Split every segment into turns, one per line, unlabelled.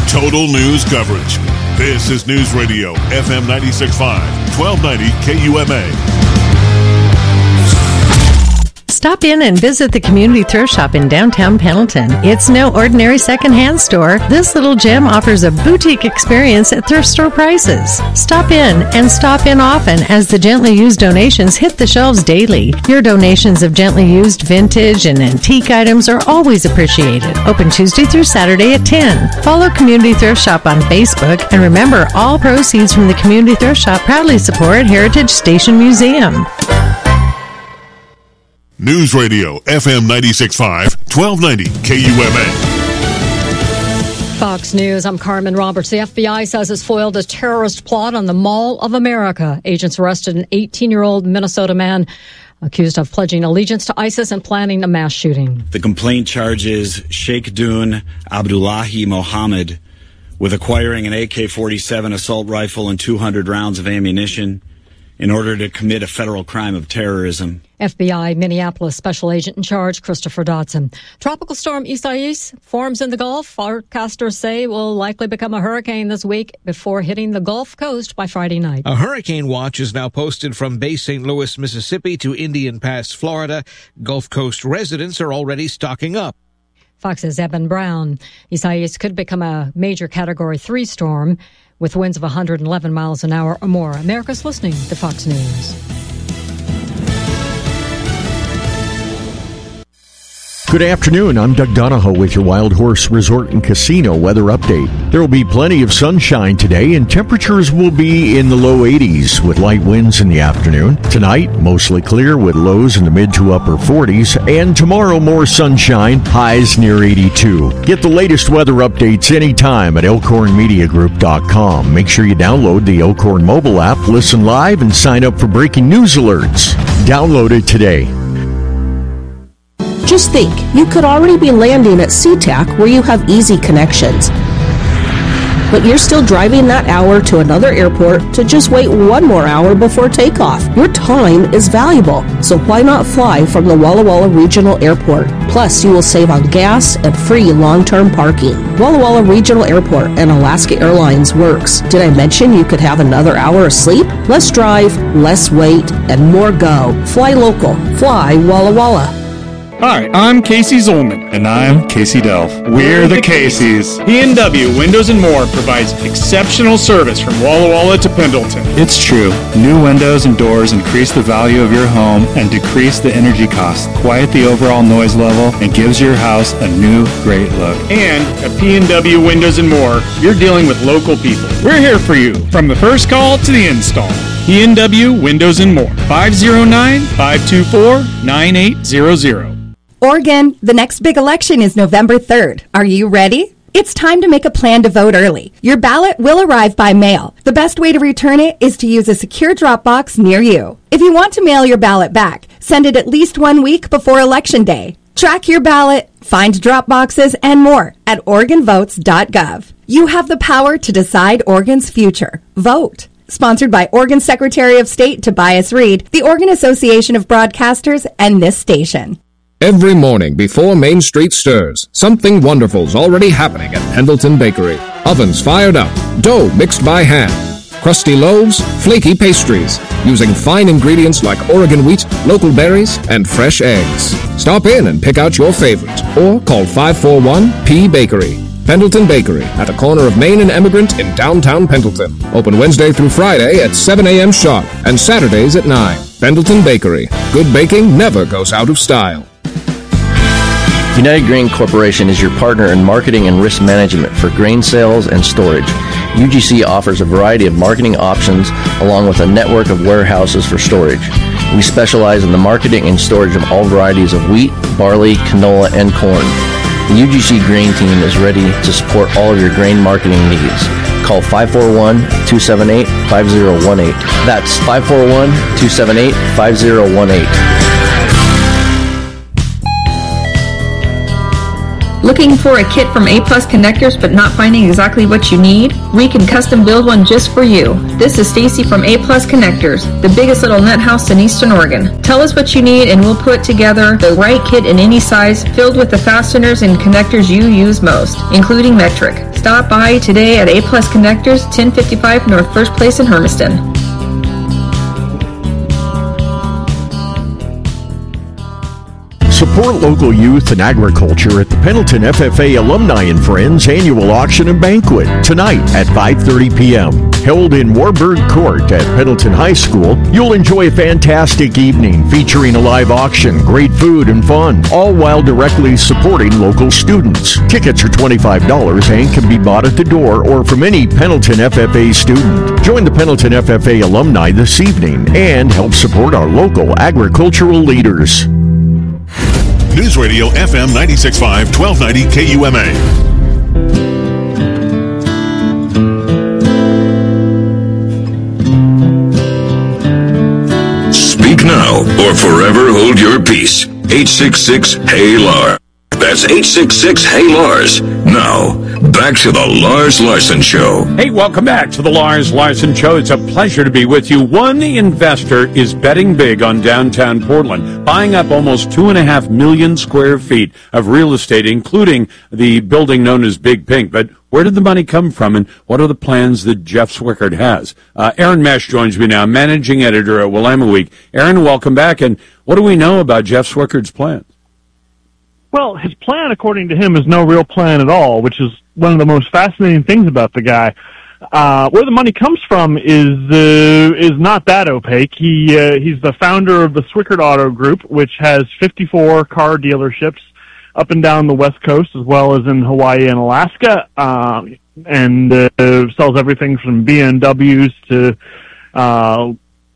Total news coverage. This is News Radio, FM 96.5, 1290 KUMA.
Stop in and visit the Community Thrift Shop in downtown Pendleton. It's no ordinary secondhand store. This little gem offers a boutique experience at thrift store prices. Stop in and stop in often as the gently used donations hit the shelves daily. Your donations of gently used vintage and antique items are always appreciated. Open Tuesday through Saturday at 10. Follow Community Thrift Shop on Facebook, and remember, all proceeds from the Community Thrift Shop proudly support Heritage Station Museum.
News Radio, FM 96.5, 1290 KUMA.
Fox News, I'm Carmen Roberts. The FBI says it's foiled a terrorist plot on the Mall of America. Agents arrested an 18-year-old Minnesota man accused of pledging allegiance to ISIS and planning a mass shooting.
The complaint charges Sheikh Dun Abdullahi Mohammed with acquiring an AK-47 assault rifle and 200 rounds of ammunition in order to commit a federal crime of terrorism.
FBI Minneapolis Special Agent in Charge Christopher Dodson. Tropical storm Isaias forms in the Gulf. Forecasters say will likely become a hurricane this week before hitting the Gulf Coast by Friday night.
A hurricane watch is now posted from Bay St. Louis, Mississippi to Indian Pass, Florida. Gulf Coast residents are already stocking up.
Fox's Eben Brown. Isaias could become a major Category 3 storm with winds of 111 miles an hour or more. America's listening to Fox News.
Good afternoon. I'm Doug Donahoe with your Wild Horse Resort and Casino weather update. There will be plenty of sunshine today, and temperatures will be in the low 80s with light winds in the afternoon. Tonight, mostly clear with lows in the mid to upper 40s, and tomorrow more sunshine, highs near 82. Get the latest weather updates anytime at elkhornmediagroup.com. Make sure you download the Elkhorn mobile app, listen live, and sign up for breaking news alerts. Download it today.
Just think, you could already be landing at SeaTac where you have easy connections. But you're still driving that hour to another airport to just wait one more hour before takeoff. Your time is valuable, so why not fly from the Walla Walla Regional Airport? Plus, you will save on gas and free long-term parking. Walla Walla Regional Airport and Alaska Airlines works. Did I mention you could have another hour of sleep? Less drive, less wait, and more go. Fly local. Fly Walla Walla.
Hi, I'm Casey Zolman.
And I'm Casey Delph.
We're the Caseys. E&W Windows & More provides exceptional service from Walla Walla to Pendleton.
It's true. New windows and doors increase the value of your home and decrease the energy costs, quiet the overall noise level, and gives your house a new, great look.
And at P&W Windows & More, you're dealing with local people. We're here for you, from the first call to the install. E&W Windows & More, 509-524-9800.
Oregon, the next big election is November 3rd. Are you ready? It's time to make a plan to vote early. Your ballot will arrive by mail. The best way to return it is to use a secure drop box near you. If you want to mail your ballot back, send it at least 1 week before Election Day. Track your ballot, find drop boxes, and more at OregonVotes.gov. You have the power to decide Oregon's future. Vote. Sponsored by Oregon Secretary of State Tobias Reed, the Oregon Association of Broadcasters, and this station.
Every morning before Main Street stirs, something wonderful's already happening at Pendleton Bakery. Ovens fired up, dough mixed by hand, crusty loaves, flaky pastries, using fine ingredients like Oregon wheat, local berries, and fresh eggs. Stop in and pick out your favorite, or call 541-P-Bakery. Pendleton Bakery, at the corner of Main and Emigrant in downtown Pendleton. Open Wednesday through Friday at 7 a.m. sharp, and Saturdays at 9. Pendleton Bakery. Good baking never goes out of style.
United Grain Corporation is your partner in marketing and risk management for grain sales and storage. UGC offers a variety of marketing options along with a network of warehouses for storage. We specialize in the marketing and storage of all varieties of wheat, barley, canola, and corn. The UGC Grain Team is ready to support all of your grain marketing needs. Call 541-278-5018. That's 541-278-5018.
Looking for a kit from A+ Connectors but not finding exactly what you need? We can custom build one just for you. This is Stacy from A+ Connectors, the biggest little net house in Eastern Oregon. Tell us what you need and we'll put together the right kit in any size, filled with the fasteners and connectors you use most, including metric. Stop by today at A Plus Connectors, 1055 North First Place in Hermiston.
Support local youth and agriculture at the Pendleton FFA Alumni and Friends Annual Auction and Banquet tonight at 5:30 p.m. Held in Warburg Court at Pendleton High School, you'll enjoy a fantastic evening featuring a live auction, great food, and fun, all while directly supporting local students. Tickets are $25 and can be bought at the door or from any Pendleton FFA student. Join the Pendleton FFA alumni this evening and help support our local agricultural leaders.
News Radio FM 96.5, 1290 KUMA.
Speak now or forever hold your peace. 866-HEY-LAR. That's 866-HEY-LARS. Now, back to the Lars Larson Show.
Hey, welcome back to the Lars Larson Show. It's a pleasure to be with you. One investor is betting big on downtown Portland, buying up almost 2.5 million square feet of real estate, including the building known as Big Pink. But where did the money come from, and what are the plans that Jeff Swickard has? Aaron Mesh joins me now, managing editor at Willamette Week. Aaron, welcome back. And what do we know about Jeff Swickard's plans?
Well, his plan, according to him, is no real plan at all, which is one of the most fascinating things about the guy. Where the money comes from is not that opaque. He's the founder of the Swickard Auto Group, which has 54 car dealerships up and down the West Coast, as well as in Hawaii and Alaska, and sells everything from BMWs to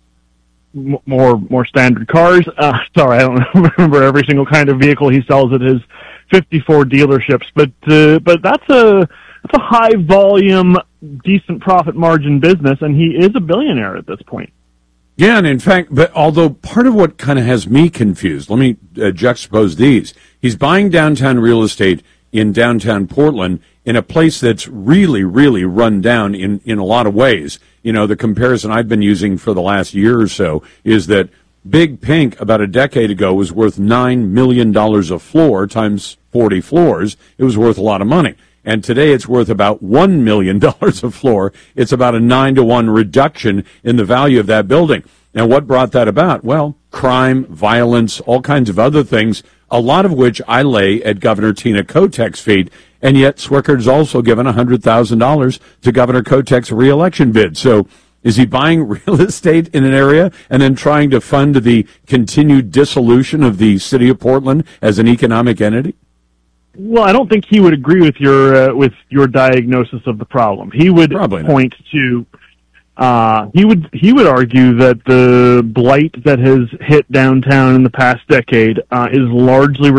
more standard cars. Sorry, I don't remember every single kind of vehicle he sells at his 54 dealerships, but that's a high volume, decent profit margin business, and he is a billionaire at this point.
Yeah, and in fact, but although part of what kind of has me confused, let me juxtapose these. He's buying downtown real estate in downtown Portland in a place that's really, really run down in a lot of ways. You know, the comparison I've been using for the last year or so is that Big Pink about a decade ago was worth $9 million a floor times 40 floors. It was worth a lot of money. And today it's worth about $1 million a floor. It's about a 9-to-1 reduction in the value of that building. Now, what brought that about? Well, crime, violence, all kinds of other things, a lot of which I lay at Governor Tina Kotek's feet. And yet Swickard's also given $100,000 to Governor Kotek's reelection bid. So is he buying real estate in an area and then trying to fund the continued dissolution of the city of Portland as an economic entity?
Well, I don't think he would agree with your diagnosis of the problem. He would point to he would argue that the blight that has hit downtown in the past decade is largely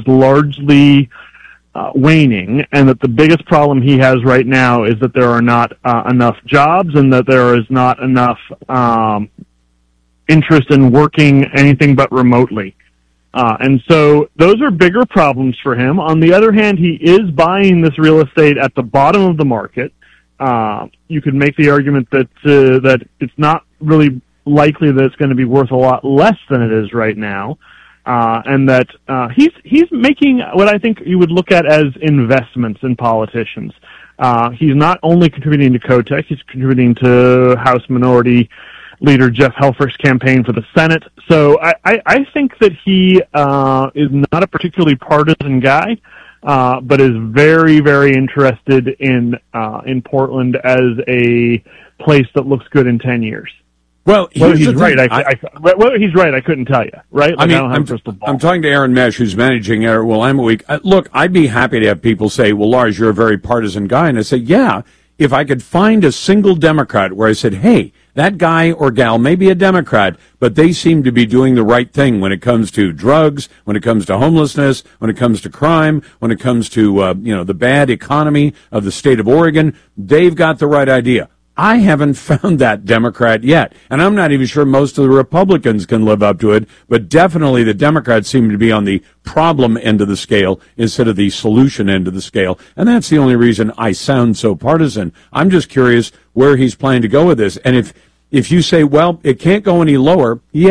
waning, and that the biggest problem he has right now is that there are not enough jobs, and that there is not enough interest in working anything but remotely. And so those are bigger problems for him. On the other hand, he is buying this real estate at the bottom of the market. You could make the argument that it's not really likely that it's going to be worth a lot less than it is right now. And that he's making what I think you would look at as investments in politicians. He's not only contributing to Kotek, he's contributing to House Minority Leader Jeff Helfrich's campaign for the Senate. So I think that he is not a particularly partisan guy, but is very, very interested in Portland as a place that looks good in 10 years.
Well,
whether he's right, whether he's right, I couldn't tell you. Right? Like,
I'm talking to Aaron Mesh, who's managing at Willamette Week. Look, I'd be happy to have people say, "Well, Lars, you're a very partisan guy," and I say, "Yeah, if I could find a single Democrat where I said, hey, that guy or gal may be a Democrat, but they seem to be doing the right thing when it comes to drugs, when it comes to homelessness, when it comes to crime, when it comes to the bad economy of the state of Oregon, they've got the right idea." I haven't found that Democrat yet, and I'm not even sure most of the Republicans can live up to it, but definitely the Democrats seem to be on the problem end of the scale instead of the solution end of the scale, and that's the only reason I sound so partisan. I'm just curious where he's planning to go with this, and if you say, well, it can't go any lower, yeah,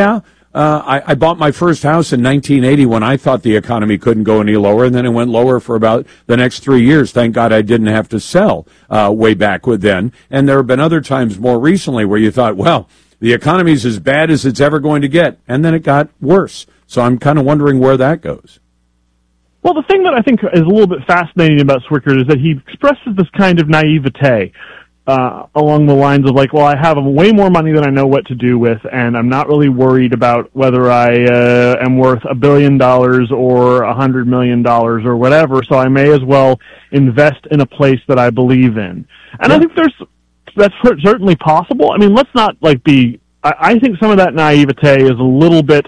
I bought my first house in 1980 when I thought the economy couldn't go any lower, and then it went lower for about the next 3 years. Thank God I didn't have to sell way back with then. And there have been other times more recently where you thought, well, the economy's as bad as it's ever going to get, and then it got worse. So I'm kind of wondering where that goes.
Well, the thing that I think is a little bit fascinating about Swickard is that he expresses this kind of naivete along the lines of like, well, I have way more money than I know what to do with, and I'm not really worried about whether I am worth $1 billion or $100 million or whatever, so I may as well invest in a place that I believe in. And I think that's certainly possible. I mean, let's not I think some of that naivete is a little bit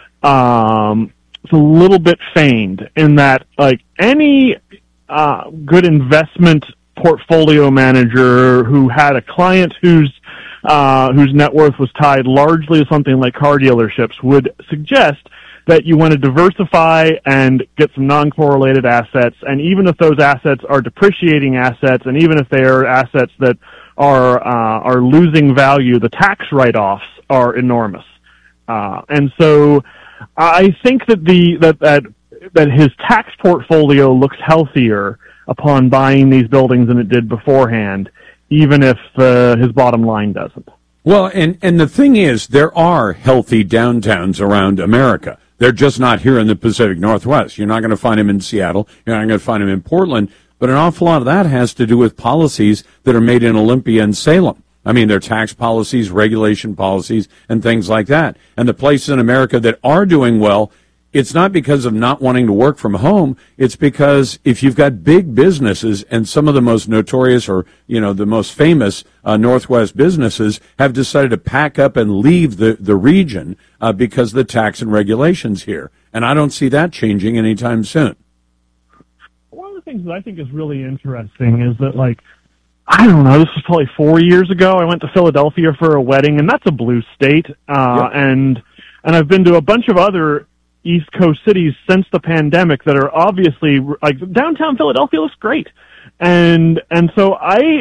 it's a little bit feigned in that, like, any good investment portfolio manager who had a client whose net worth was tied largely to something like car dealerships would suggest that you want to diversify and get some non-correlated assets, and even if those assets are depreciating assets, and even if they are assets that are losing value, the tax write-offs are enormous. And so I think that that his tax portfolio looks healthier upon buying these buildings than it did beforehand, even if his bottom line doesn't.
Well, and the thing is, there are healthy downtowns around America. They're just not here in the Pacific Northwest. You're not going to find them in Seattle. You're not going to find them in Portland. But an awful lot of that has to do with policies that are made in Olympia and Salem. I mean, they're tax policies, regulation policies, and things like that. And the places in America that are doing well, it's not because of not wanting to work from home. It's because if you've got big businesses, and some of the most notorious or, the most famous Northwest businesses have decided to pack up and leave the region because of the tax and regulations here. And I don't see that changing anytime soon.
One of the things that I think is really interesting is that, I don't know, this was probably 4 years ago. I went to Philadelphia for a wedding, and that's a blue state. Yep. And I've been to a bunch of other East Coast cities since the pandemic that are obviously, downtown Philadelphia looks great. And so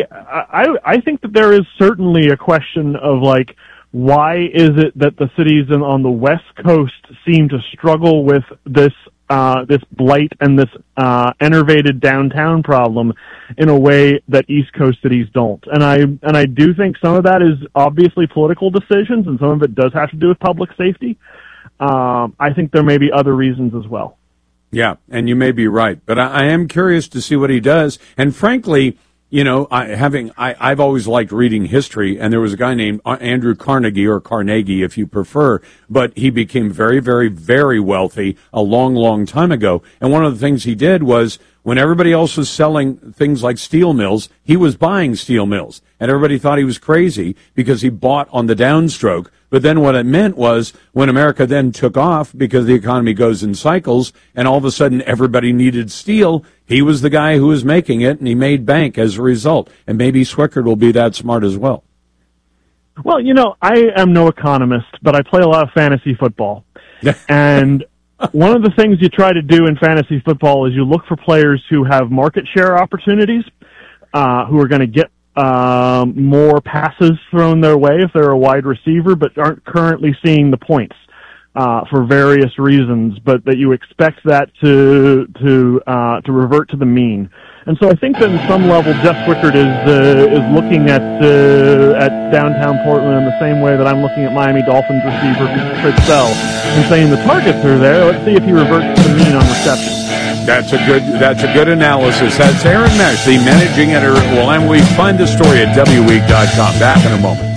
I think that there is certainly a question of, why is it that the cities on the West Coast seem to struggle with this blight and this enervated downtown problem in a way that East Coast cities don't. And I do think some of that is obviously political decisions, and some of it does have to do with public safety. I think there may be other reasons as well.
Yeah, and you may be right. But I am curious to see what he does. And frankly, I've always liked reading history, and there was a guy named Andrew Carnegie, or Carnegie if you prefer, but he became very, very, very wealthy a long, long time ago. And one of the things he did was, when everybody else was selling things like steel mills, he was buying steel mills. And everybody thought he was crazy because he bought on the downstroke. But then what it meant was, when America then took off, because the economy goes in cycles, and all of a sudden everybody needed steel, he was the guy who was making it, and he made bank as a result. And maybe Swickard will be that smart as well.
Well, I am no economist, but I play a lot of fantasy football. And one of the things you try to do in fantasy football is you look for players who have market share opportunities, who are going to get more passes thrown their way if they're a wide receiver, but aren't currently seeing the points for various reasons, but that you expect that to revert to the mean. And so I think that in some level, Jeff Swickard is looking at downtown Portland in the same way that I'm looking at Miami Dolphins receiver Fritz Bell and saying the targets are there. Let's see if he reverts to the mean on reception.
That's a good analysis. That's Aaron Mesh, the managing editor at Will, and we find the story at WWeek.com. Back in a moment.